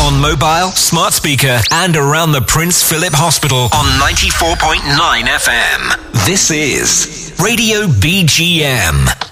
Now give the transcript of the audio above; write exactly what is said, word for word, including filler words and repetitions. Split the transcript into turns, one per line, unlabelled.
On mobile, smart speaker, and around the Prince Philip Hospital on ninety-four point nine F M. This is Radio B G M.